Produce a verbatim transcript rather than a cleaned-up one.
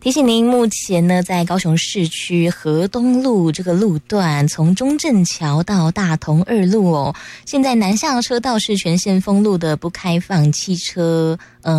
提醒您，目前呢，在高雄市区河东路这个路段，从中正桥到大同二路哦，现在南向车道是全线封路的，不开放汽车。嗯、呃。